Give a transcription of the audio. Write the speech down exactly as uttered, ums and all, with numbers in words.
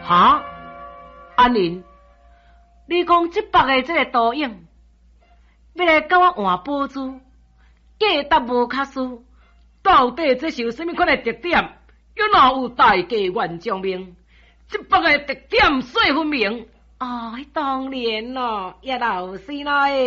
哈，安宁，你讲这北的这个倒影，要来甲我换宝珠，价值无卡数，到底这是有什么款的特点？又哪有大家愿将命？这北的特点水分明。哦，当然咯，叶老师啦。